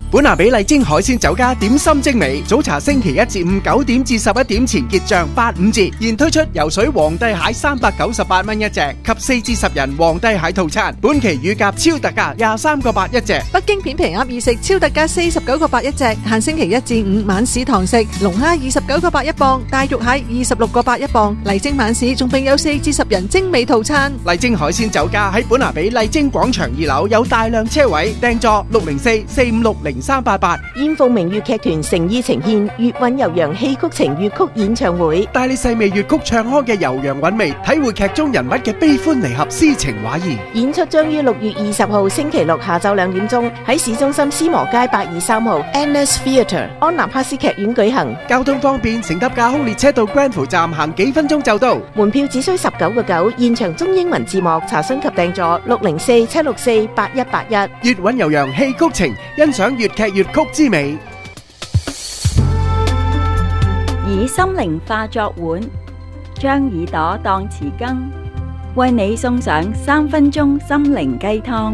本拿比麗晶海鮮酒家點心精美，早茶星期一至五9點至11點前結賬85折，現推出游水皇帝蟹398蚊一隻及4至10人皇帝蟹套餐，本期乳鴿超特價23個8一隻。 北京片皮鴨易食超特價49個8一隻，限星期一至五晚市堂食，龍蝦29個8一磅，大肉蟹26個8一磅。麗晶晚市仲並有4至10人精美套餐。 麗晶海鮮酒家喺本拿比麗晶廣場2樓有大量車位，訂座604-456-0388。 燕鳳明粵劇團誠意呈獻粵韻悠揚戲曲情粵曲演唱會， 帶你細味粵曲唱腔嘅悠揚韻味，體會劇中人物嘅悲歡離合、詩情畫意。 演出將於6月20號星期六下晝2點鐘喺市中心斯摩街823號 Annex Theatre 安納帕斯劇院舉行。 交通方便，乘搭架空列車到 Granville 站行幾分鐘就到。 門票只需19個9，現場中英文字幕，查詢及訂座604-764-8181。 粵韻悠揚戲曲情，欣賞粵劇粵曲之美。 以心靈化作碗，將耳朵當匙羹，為你送上3分鐘心靈雞湯。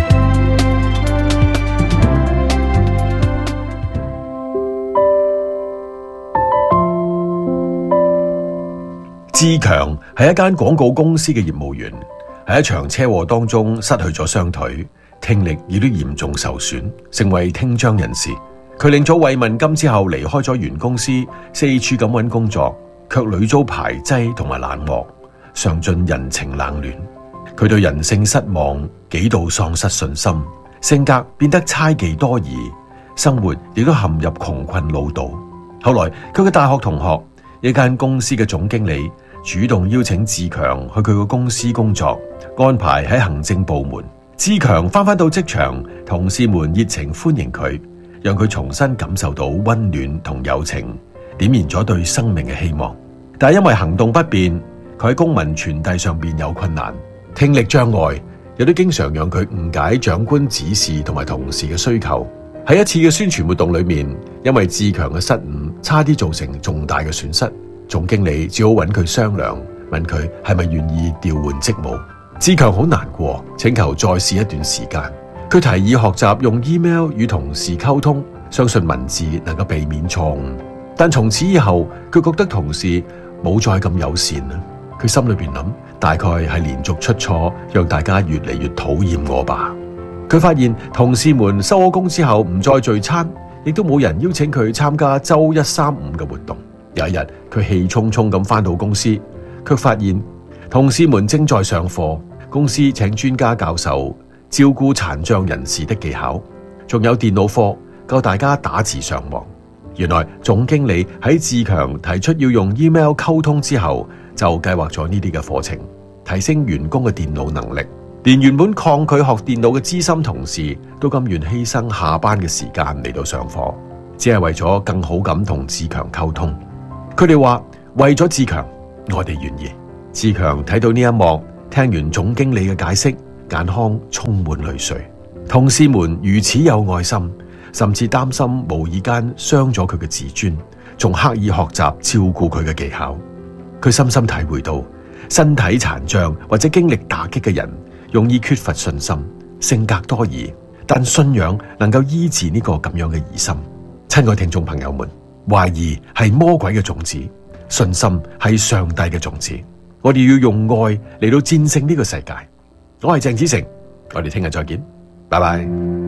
志強係一間廣告公司嘅業務員，喺一場車禍當中失去咗雙腿，聽力亦都嚴重受損，成為聽障人士。佢領咗慰問金之後離開咗原公司，四處咁揾工作，卻屢遭排擠同埋冷漠，嘗盡人情冷暖。佢對人性失望，幾度喪失信心，性格變得猜忌多疑，生活亦都陷入窮困潦倒。後來佢嘅大學同學，一間公司嘅總經理主動邀請志強去佢個公司工作，安排喺行政部門。志強返到職場，同事們熱情歡迎佢，讓佢重新感受到溫暖同友情，點燃咗對生命嘅希望。但係因為行動不便，佢喺公文傳遞上面有困難，聽力障礙亦都經常讓佢誤解長官指示同埋同事嘅需求。喺一次嘅宣傳活動裏面，因為志強嘅失誤，差啲造成重大嘅損失。總經理只好揾佢商量，問佢係咪願意調換職務。志強好難過，請求再試一段時間。佢提議學習用 email 與同事溝通，相信文字能夠避免錯誤。但從此以後，佢覺得同事冇再咁友善啦。佢心裏邊諗，大概係連續出錯，讓大家越嚟越討厭我吧。佢發現同事們收咗工之後唔再聚餐，亦都冇人邀請佢參加周1、3、5嘅活動。有一日，佢氣沖沖咁返到公司，卻發現同事們正在上課。公司請專家教授照顧殘障人士的技巧，仲有電腦課教大家打字上網。原來總經理喺志強提出要用 email 溝通之後，就計劃咗呢啲嘅課程，提升員工嘅電腦能力。連原本抗拒學電腦嘅資深同事都甘願犧牲下班嘅時間嚟到上課，只係為咗更好咁同志強溝通。佢哋話為咗志強，我哋願意。志強睇到呢一幕，聽完總經理嘅解釋，眼眶充滿淚水。同事們如此有愛心，甚至擔心無意間傷咗佢嘅自尊，仲刻意學習照顧佢嘅技巧。佢深深體會到，身體殘障或者經歷打擊嘅人容易缺乏信心，性格多疑，但信仰能夠醫治呢個咁樣嘅疑心。親愛聽眾朋友們，懷疑係魔鬼嘅種子，信心係上帝嘅種子。我哋要用愛嚟到戰勝呢個世界。我係鄭子誠，我哋聽日再見，拜拜。